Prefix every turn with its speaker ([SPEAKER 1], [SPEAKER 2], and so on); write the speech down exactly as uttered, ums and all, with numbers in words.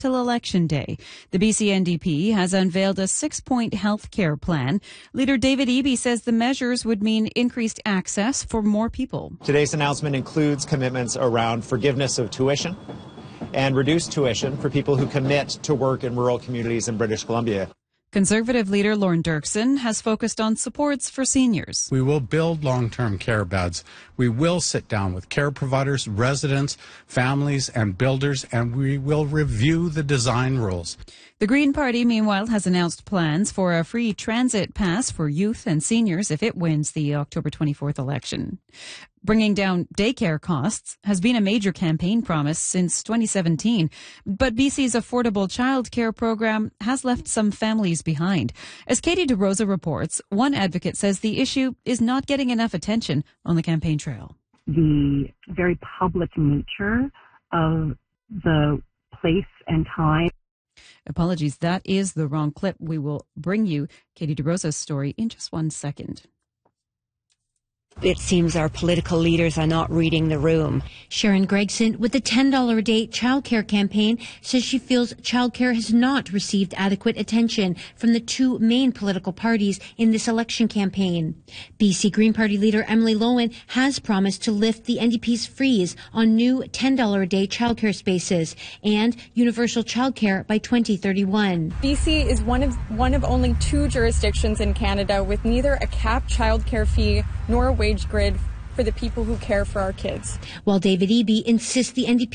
[SPEAKER 1] till Election Day. The B C N D P has unveiled a six-point health care plan. Leader David Eby says the measures would mean increased access for more people.
[SPEAKER 2] Today's announcement includes commitments around forgiveness of tuition and reduced tuition for people who commit to work in rural communities in British Columbia.
[SPEAKER 1] Conservative leader Lorne Dirksen has focused on supports for seniors.
[SPEAKER 3] We will build long-term care beds. We will sit down with care providers, residents, families, and builders, and we will review the design rules.
[SPEAKER 1] The Green Party, meanwhile, has announced plans for a free transit pass for youth and seniors if it wins the October twenty-fourth election. Bringing down daycare costs has been a major campaign promise since twenty seventeen, but B C's affordable childcare program has left some families behind. As Katie DeRosa reports, one advocate says the issue is not getting enough attention on the campaign trail.
[SPEAKER 4] The very public nature of the place and time.
[SPEAKER 1] Apologies, that is the wrong clip. We will bring you Katie DeRosa's story in just one second.
[SPEAKER 5] It seems our political leaders are not reading the room.
[SPEAKER 6] Sharon Gregson with the ten dollars a day childcare campaign says she feels childcare has not received adequate attention from the two main political parties in this election campaign. B C Green Party leader Emily Lowen has promised to lift the N D P's freeze on new ten dollars a day childcare spaces and universal childcare by twenty thirty-one.
[SPEAKER 7] B C is one of one of only two jurisdictions in Canada with neither a capped childcare fee nor a wage grid for the people who care for our kids.
[SPEAKER 6] While David Eby insists the N D P